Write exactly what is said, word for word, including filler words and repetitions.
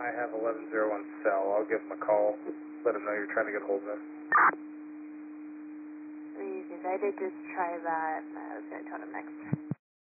I have eleven oh one cell. I'll give him a call. Let him know you're trying to get hold of him. Reasons. I did just try that. I was going to tell him next.